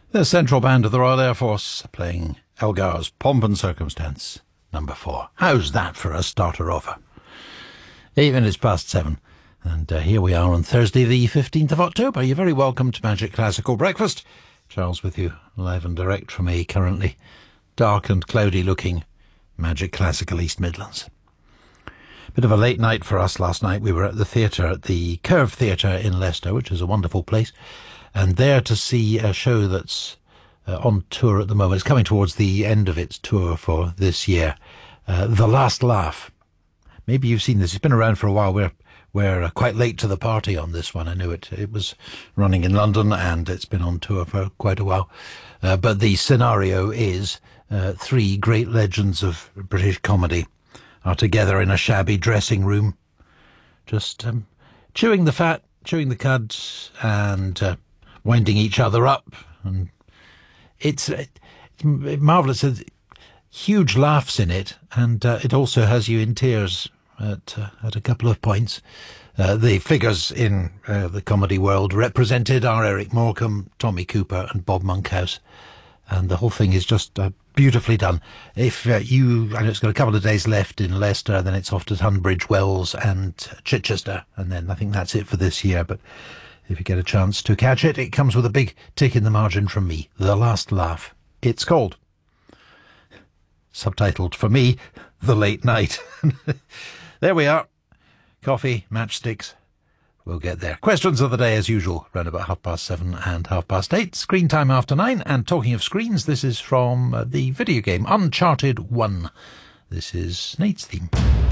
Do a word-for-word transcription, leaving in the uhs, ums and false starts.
The Central Band of the Royal Air Force playing Elgar's Pomp and Circumstance, number four. How's that for a starter offer? Eight minutes past seven, and uh, here we are on Thursday the fifteenth of October. You're very welcome to Magic Classical Breakfast. Charles with you, live and direct from a currently dark and cloudy looking Magic Classical East Midlands. Bit of a late night for us last night. We were at the theatre, at the Curve Theatre in Leicester, which is a wonderful place, and there to see a show that's uh, on tour at the moment. It's coming towards the end of its tour for this year. Uh, The Last Laugh. Maybe you've seen this. It's been around for a while. We're we're uh, quite late to the party on this one. I know it. It was running in London and it's been on tour for quite a while. Uh, but the scenario is uh, three great legends of British comedy are together in a shabby dressing room, just um, chewing the fat, chewing the cuds, and uh, winding each other up. And it's, it's marvellous. There's huge laughs in it, and uh, it also has you in tears at uh, at a couple of points. Uh, the figures in uh, the comedy world represented are Eric Morecambe, Tommy Cooper, and Bob Monkhouse. And the whole thing is just uh, beautifully done. If uh, you, I know it's got a couple of days left in Leicester, then it's off to Tunbridge Wells and Chichester, and then I think that's it for this year. But if you get a chance to catch it, it comes with a big tick in the margin from me. The Last Laugh, it's called. Subtitled for me, The Late Night. There we are. Coffee, matchsticks. We'll get there. Questions of the day, as usual, round about half past seven and half past eight. Screen time after nine. And talking of screens, this is from uh, the video game Uncharted one. This is Nate's theme.